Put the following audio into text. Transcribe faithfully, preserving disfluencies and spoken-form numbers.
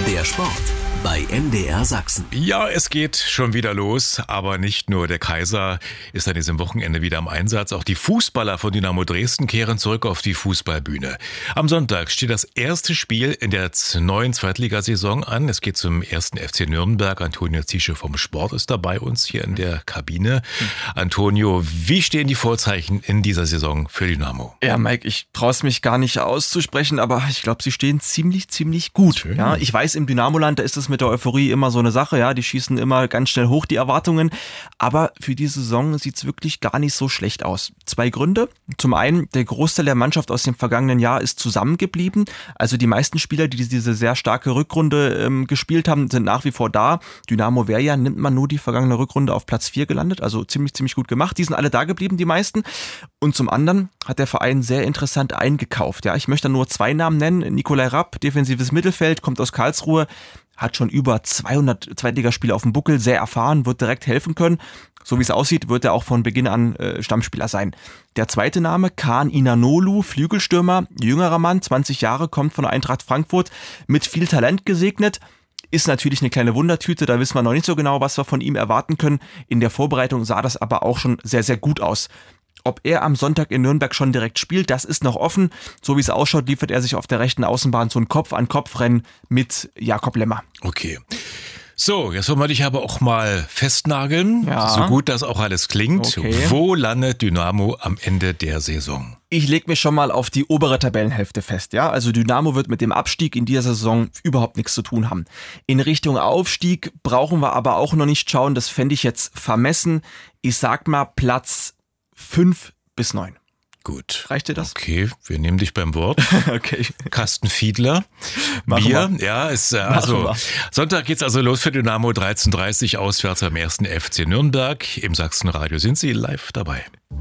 Der Sport bei M D R Sachsen. Ja, es geht schon wieder los, aber nicht nur der Kaiser ist an diesem Wochenende wieder am Einsatz. Auch die Fußballer von Dynamo Dresden kehren zurück auf die Fußballbühne. Am Sonntag steht das erste Spiel in der neuen Zweitligasaison an. Es geht zum ersten F C Nürnberg. Antonio Ziesche vom Sport ist da bei uns hier in der Kabine. Antonio, wie stehen die Vorzeichen in dieser Saison für Dynamo? Ja, Mike, ich traue es mich gar nicht auszusprechen, aber ich glaube, sie stehen ziemlich, ziemlich gut. Schön. Ja, ich weiß, im Dynamoland, da ist es mit der Euphorie immer so eine Sache, ja, die schießen immer ganz schnell hoch, die Erwartungen, aber für die Saison sieht es wirklich gar nicht so schlecht aus. Zwei Gründe. Zum einen, der Großteil der Mannschaft aus dem vergangenen Jahr ist zusammengeblieben, also die meisten Spieler, die diese sehr starke Rückrunde ähm, gespielt haben, sind nach wie vor da. Dynamo wäre ja, nimmt man nur die vergangene Rückrunde auf Platz vier gelandet, also ziemlich, ziemlich gut gemacht. Die sind alle da geblieben, die meisten. Und zum anderen hat der Verein sehr interessant eingekauft. Ja, ich möchte nur zwei Namen nennen. Nikolai Rapp, defensives Mittelfeld, kommt aus Karlsruhe, hat schon über zweihundert Zweitligaspiele auf dem Buckel, sehr erfahren, wird direkt helfen können. So wie es aussieht, wird er auch von Beginn an äh, Stammspieler sein. Der zweite Name, Kaan Inanolu, Flügelstürmer, jüngerer Mann, zwanzig Jahre, kommt von Eintracht Frankfurt, mit viel Talent gesegnet. Ist natürlich eine kleine Wundertüte, da wissen wir noch nicht so genau, was wir von ihm erwarten können. In der Vorbereitung sah das aber auch schon sehr, sehr gut aus. Ob er am Sonntag in Nürnberg schon direkt spielt, das ist noch offen. So wie es ausschaut, liefert er sich auf der rechten Außenbahn so ein Kopf-an-Kopf-Rennen mit Jakob Lemmer. Okay. So, jetzt wollen wir dich aber auch mal festnageln, Ja. so gut das auch alles klingt. Okay. Wo landet Dynamo am Ende der Saison? Ich lege mich schon mal auf die obere Tabellenhälfte fest, ja. Also Dynamo wird mit dem Abstieg in dieser Saison überhaupt nichts zu tun haben. In Richtung Aufstieg brauchen wir aber auch noch nicht schauen, das fände ich jetzt vermessen. Ich sag mal Platz fünf bis neun. Gut. Reicht dir das? Okay, wir nehmen dich beim Wort. Okay. Kasten Fiedler, Machen Bier, wir. ja, ist äh, also wir. Sonntag geht's also los für Dynamo, dreizehn Uhr dreißig auswärts am ersten F C Nürnberg. Im Sachsenradio sind Sie live dabei.